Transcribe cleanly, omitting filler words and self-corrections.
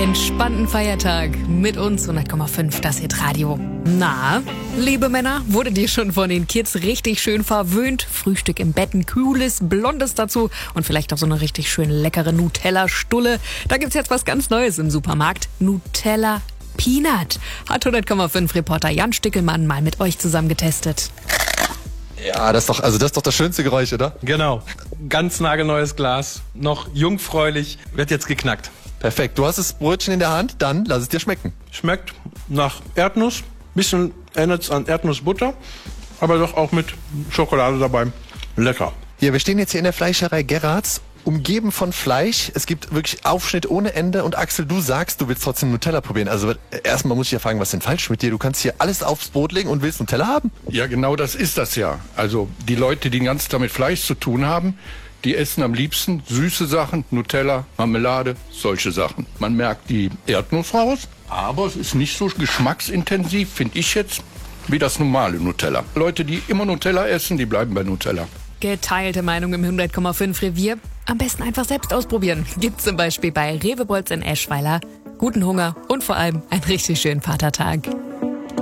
entspannten Feiertag mit uns 100,5 das Hitradio. Na, liebe Männer, wurde dir schon von den Kids richtig schön verwöhnt? Frühstück im Bett, ein cooles Blondes dazu und vielleicht auch so eine richtig schön leckere Nutella-Stulle. Da gibt's jetzt was ganz Neues im Supermarkt. Nutella Peanut. Hat 100,5 Reporter Jan Stickelmann mal mit euch zusammen getestet. Ja, das ist doch das schönste Geräusch, oder? Genau. Ganz nagelneues Glas, noch jungfräulich, wird jetzt geknackt. Perfekt. Du hast das Brötchen in der Hand, dann lass es dir schmecken. Schmeckt nach Erdnuss, bisschen erinnert es an Erdnussbutter, aber doch auch mit Schokolade dabei. Lecker. Ja, wir stehen jetzt hier in der Fleischerei Gerrards, umgeben von Fleisch. Es gibt wirklich Aufschnitt ohne Ende. Und Axel, du sagst, du willst trotzdem Nutella probieren. Also erstmal muss ich ja fragen, was ist denn falsch mit dir? Du kannst hier alles aufs Brot legen und willst Nutella haben? Ja, genau das ist das ja. Also die Leute, die den ganzen Tag mit Fleisch zu tun haben, die essen am liebsten süße Sachen, Nutella, Marmelade, solche Sachen. Man merkt die Erdnuss raus, aber es ist nicht so geschmacksintensiv, finde ich jetzt, wie das normale Nutella. Leute, die immer Nutella essen, die bleiben bei Nutella. Geteilte Meinung im 100,5 Revier. Am besten einfach selbst ausprobieren. Gibt's zum Beispiel bei Rewe Bolz in Eschweiler. Guten Hunger und vor allem einen richtig schönen Vatertag.